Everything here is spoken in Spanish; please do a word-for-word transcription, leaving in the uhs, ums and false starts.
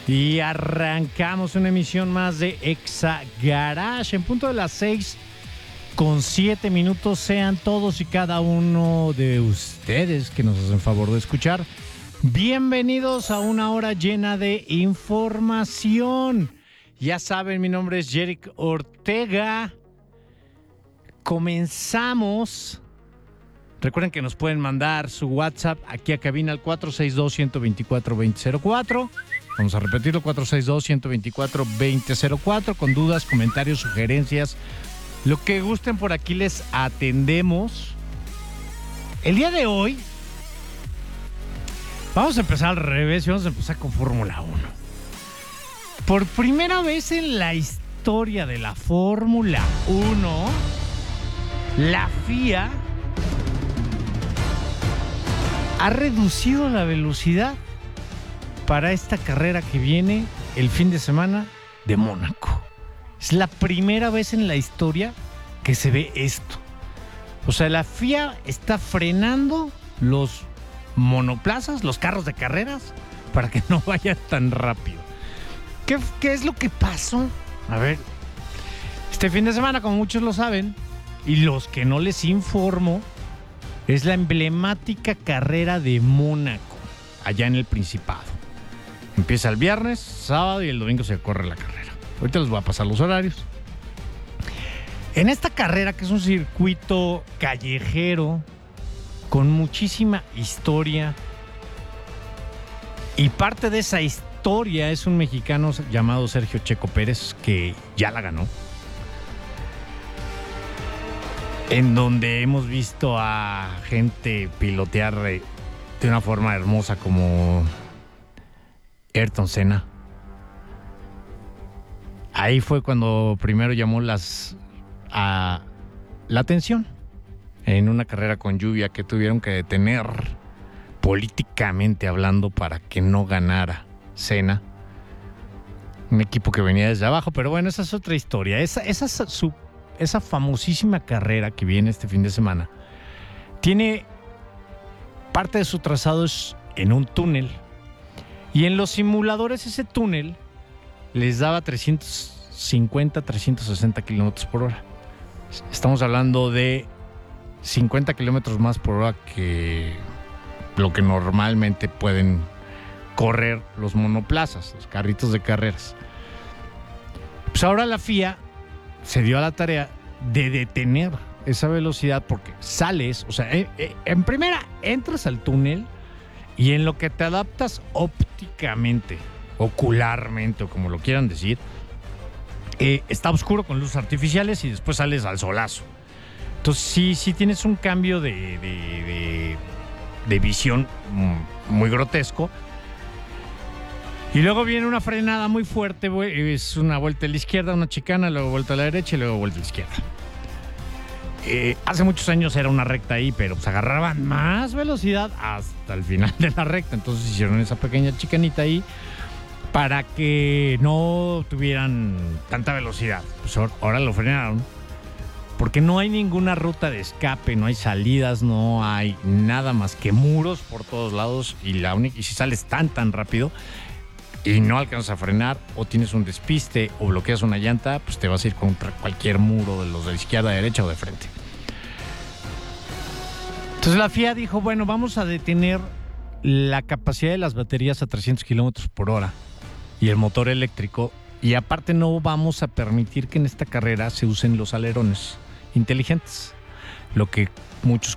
Y arrancamos una emisión más de Exa Garage en punto de las seis con siete minutos. Sean todos y cada uno de ustedes que nos hacen favor de escuchar bienvenidos a una hora llena de información. Ya saben, mi nombre es Jerick Ortega. Comenzamos. Recuerden que nos pueden mandar su WhatsApp aquí a cabina al cuatro seis dos, uno dos cuatro, dos cero cero cuatro. Vamos a repetirlo, cuatro seis dos, uno dos cuatro, dos cero cero cuatro, con dudas, comentarios, sugerencias, lo que gusten por aquí les atendemos. El día de hoy vamos a empezar al revés y vamos a empezar con Fórmula uno. Por primera vez en la historia de la Fórmula uno, la F I A ha reducido la velocidad para esta carrera que viene el fin de semana de Mónaco. Es la primera vez en la historia que se ve esto. O sea, la F I A está frenando los monoplazas, los carros de carreras, para que no vayan tan rápido. ¿Qué, qué es lo que pasó? A ver, este fin de semana, como muchos lo saben, y los que no les informo, es la emblemática carrera de Mónaco, allá en el Principado. Empieza el viernes, sábado y el domingo se corre la carrera. Ahorita les voy a pasar los horarios. En esta carrera, que es un circuito callejero con muchísima historia, y parte de esa historia es un mexicano llamado Sergio Checo Pérez, que ya la ganó, en donde hemos visto a gente pilotear de una forma hermosa como Ayrton Senna. Ahí fue cuando primero llamó las, a, la atención en una carrera con lluvia que tuvieron que detener políticamente hablando para que no ganara Senna, un equipo que venía desde abajo. Pero bueno, esa es otra historia. Esa, esa, su, esa famosísima carrera que viene este fin de semana tiene parte de su trazado es en un túnel. Y en los simuladores ese túnel les daba trescientos cincuenta, trescientos sesenta kilómetros por hora. Estamos hablando de cincuenta kilómetros más por hora que lo que normalmente pueden correr los monoplazas, los carritos de carreras. Pues ahora la F I A se dio a la tarea de detener esa velocidad porque sales, o sea, en primera entras al túnel y en lo que te adaptas ópticamente, ocularmente, o como lo quieran decir, eh, está oscuro con luces artificiales y después sales al solazo. Entonces sí, sí tienes un cambio de, de, de, de visión muy grotesco. Y luego viene una frenada muy fuerte, es una vuelta a la izquierda, una chicana, luego vuelta a la derecha y luego vuelta a la izquierda. Eh, hace muchos años era una recta ahí, pero pues agarraban más velocidad hasta el final de la recta. Entonces hicieron esa pequeña chicanita ahí para que no tuvieran tanta velocidad. Pues ahora lo frenaron porque no hay ninguna ruta de escape, no hay salidas, no hay nada más que muros por todos lados. Y, la única, y si sales tan tan rápido y no alcanzas a frenar, o tienes un despiste o bloqueas una llanta, pues te vas a ir contra cualquier muro de los de izquierda, derecha o de frente. Entonces la F I A dijo, bueno, vamos a detener la capacidad de las baterías a trescientos kilómetros por hora y el motor eléctrico, y aparte no vamos a permitir que en esta carrera se usen los alerones inteligentes, lo que muchos